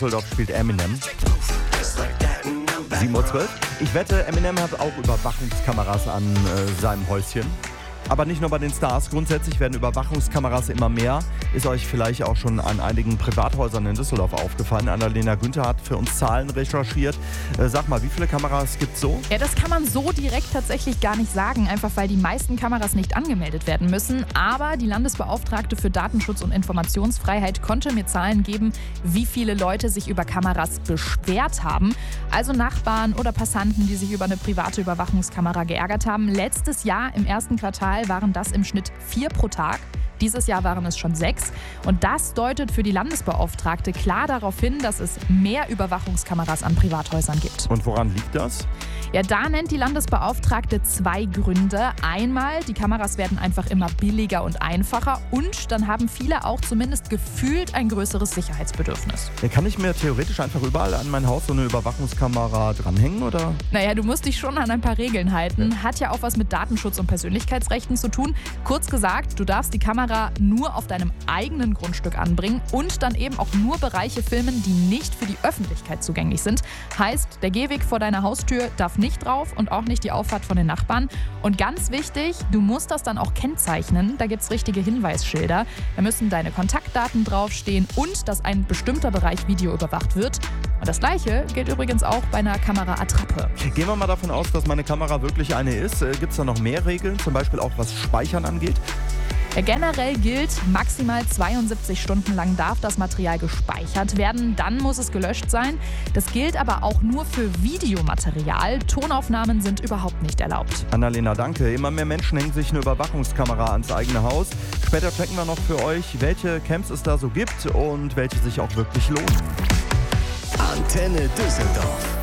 Düsseldorf spielt Eminem. 7:12 Uhr. Ich wette, Eminem hat auch Überwachungskameras an seinem Häuschen. Aber nicht nur bei den Stars. Grundsätzlich werden Überwachungskameras immer mehr. Ist euch vielleicht auch schon an einigen Privathäusern in Düsseldorf aufgefallen. Annalena Günther hat für uns Zahlen recherchiert. Sag mal, wie viele Kameras gibt's so? Ja, das kann man so direkt tatsächlich gar nicht sagen, einfach weil die meisten Kameras nicht angemeldet werden müssen. Aber die Landesbeauftragte für Datenschutz und Informationsfreiheit konnte mir Zahlen geben, wie viele Leute sich über Kameras beschwert haben. Also Nachbarn oder Passanten, die sich über eine private Überwachungskamera geärgert haben. Letztes Jahr im ersten Quartal waren das im Schnitt 4 pro Tag. Dieses Jahr waren es schon 6. Und das deutet für die Landesbeauftragte klar darauf hin, dass es mehr Überwachungskameras an Privathäusern gibt. Und woran liegt das? Ja, da nennt die Landesbeauftragte 2 Gründe. Einmal, die Kameras werden einfach immer billiger und einfacher. Und dann haben viele auch zumindest gefühlt ein größeres Sicherheitsbedürfnis. Ja, kann ich mir theoretisch einfach überall an mein Haus so eine Überwachungskamera dranhängen, oder? Naja, du musst dich schon an ein paar Regeln halten. Hat ja auch was mit Datenschutz und Persönlichkeitsrechten zu tun. Kurz gesagt, du darfst die Kamera nur auf deinem eigenen Grundstück anbringen und dann eben auch nur Bereiche filmen, die nicht für die Öffentlichkeit zugänglich sind. Heißt, der Gehweg vor deiner Haustür darf nicht drauf und auch nicht die Auffahrt von den Nachbarn. Und ganz wichtig, du musst das dann auch kennzeichnen. Da gibt es richtige Hinweisschilder. Da müssen deine Kontaktdaten draufstehen und dass ein bestimmter Bereich videoüberwacht wird. Und das Gleiche gilt übrigens auch bei einer Kameraattrappe. Gehen wir mal davon aus, dass meine Kamera wirklich eine ist. Gibt es da noch mehr Regeln, zum Beispiel auch was Speichern angeht? Ja, generell gilt, maximal 72 Stunden lang darf das Material gespeichert werden, dann muss es gelöscht sein. Das gilt aber auch nur für Videomaterial. Tonaufnahmen sind überhaupt nicht erlaubt. Annalena, danke. Immer mehr Menschen hängen sich eine Überwachungskamera ans eigene Haus. Später checken wir noch für euch, welche Camps es da so gibt und welche sich auch wirklich lohnen. Antenne Düsseldorf.